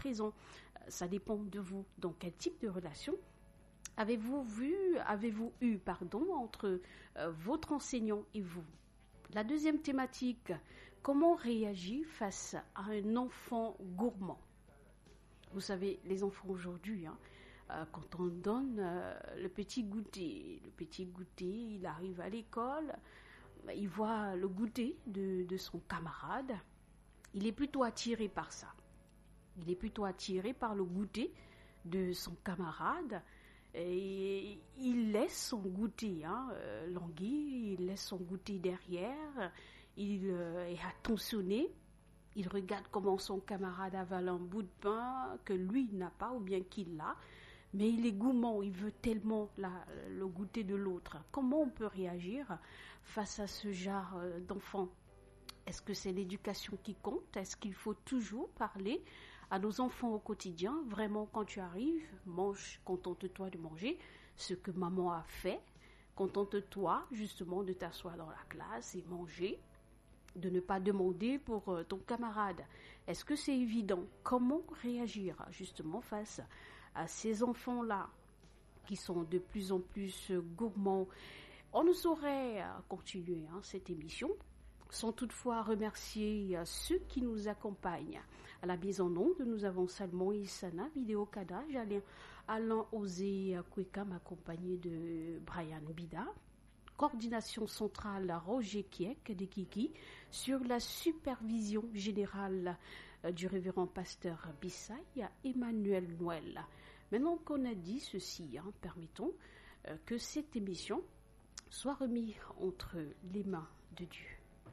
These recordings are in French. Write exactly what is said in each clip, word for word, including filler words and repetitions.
présent. Ça dépend de vous. Donc, quel type de relation avez-vous vu, avez-vous eu, pardon, entre euh, votre enseignant et vous? La deuxième thématique, comment réagir face à un enfant gourmand? Vous savez, les enfants aujourd'hui, hein, euh, quand on donne euh, le petit goûter, le petit goûter, il arrive à l'école, il voit le goûter de, de son camarade, il est plutôt attiré par ça. Il est plutôt attiré par le goûter de son camarade. Et il laisse son goûter hein, euh, languir, il laisse son goûter derrière, il euh, est attentionné, il regarde comment son camarade avale un bout de pain que lui n'a pas ou bien qu'il l'a, mais il est gourmand, il veut tellement la, le goûter de l'autre. Comment on peut réagir face à ce genre d'enfant? Est-ce que c'est l'éducation qui compte? Est-ce qu'il faut toujours parler à nos enfants au quotidien? Vraiment, quand tu arrives, mange, contente-toi de manger ce que maman a fait. Contente-toi justement de t'asseoir dans la classe et manger, de ne pas demander pour ton camarade. Est-ce que c'est évident? Comment réagir justement face à ces enfants-là qui sont de plus en plus gourmands? On ne saurait continuer hein, cette émission sans toutefois remercier ceux qui nous accompagnent. À la mise en onde, nous avons Salmon Issana, Vidéo Kada, Alain, Alain Osé Kweka, accompagné de Brian Bida. Coordination centrale Roger Kiek de Kiki, sur la supervision générale du révérend pasteur Bissaï, Emmanuel Noël. Maintenant qu'on a dit ceci, hein, permettons euh, que cette émission soit remise entre les mains de Dieu.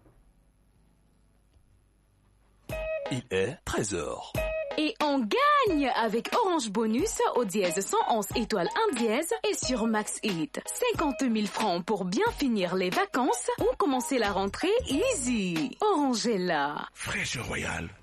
Il est treize heures. Et on gagne avec Orange Bonus au dièse cent onze étoiles un dièse et sur Max Hit. cinquante mille francs pour bien finir les vacances ou commencer la rentrée easy. Orange est là. Fraîche Royale.